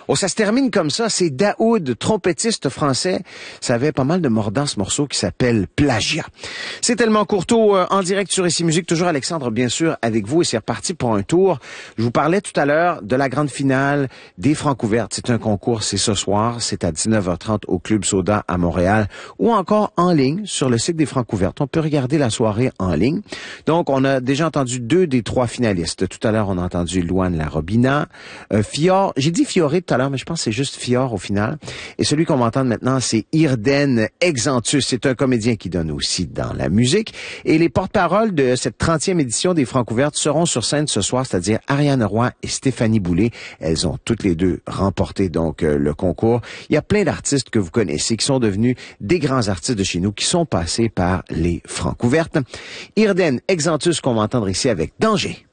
Oh, ça se termine comme ça. C'est Daoud, trompettiste français. Ça avait pas mal de mordants, ce morceau qui s'appelle Plagiat. C'est tellement Courteau en direct sur Ici Musique. Toujours Alexandre, bien sûr, avec vous. Et c'est reparti pour un tour. Je vous parlais tout à l'heure de la grande finale des Francouvertes. C'est un concours, c'est ce soir. C'est à 19h30 au Club Soda à Montréal ou encore en ligne sur le site des Francouvertes. On peut regarder la soirée en ligne. Donc, on a déjà entendu 2 des 3 finalistes. Tout à l'heure, on a entendu Louane Larobina, Fior. J'ai dit Fioré tout à l'heure, mais je pense que c'est juste Fior au final. Et celui qu'on va entendre maintenant, c'est Irden Exantus. C'est un comédien qui donne aussi dans la musique. Et les porte-paroles de cette 30e édition des Francouvertes seront sur scène ce soir, c'est-à-dire Ariane Roy et Stéphanie Boulay. Elles ont toutes les deux remporté donc le concours. Il y a plein d'artistes que vous connaissez qui sont devenus des grands artistes de chez nous, qui sont passés par les Francouvertes. Irden Exantus qu'on va entendre ici avec Danger.